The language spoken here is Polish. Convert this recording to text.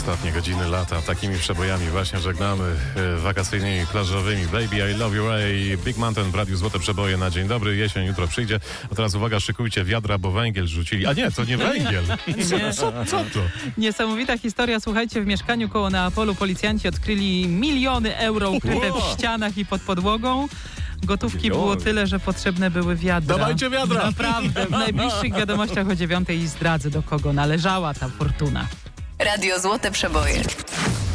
Ostatnie godziny lata takimi przebojami właśnie żegnamy, wakacyjnymi, plażowymi. Baby, I Love You Ray, Big Mountain w Radiu Złote Przeboje na dzień dobry. Jesień jutro przyjdzie. A teraz uwaga, szykujcie wiadra, bo węgiel rzucili. A nie, to nie węgiel. Co to? Niesamowita historia. Słuchajcie, w mieszkaniu koło Neapolu policjanci odkryli miliony euro ukryte w ścianach i pod podłogą. Gotówki było tyle, że potrzebne były wiadra. Dawajcie wiadra! Naprawdę, w najbliższych wiadomościach o 9:00 zdradzę, do kogo należała ta fortuna. Radio Złote Przeboje.